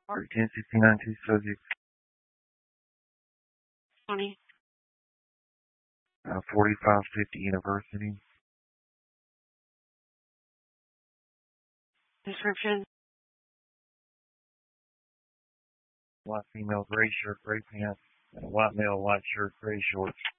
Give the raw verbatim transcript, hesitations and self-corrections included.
ten sixty-nine two subject. twenty. Uh, forty-five fifty University. Description. White female, gray shirt, gray pants, and a white male, white shirt, gray shorts.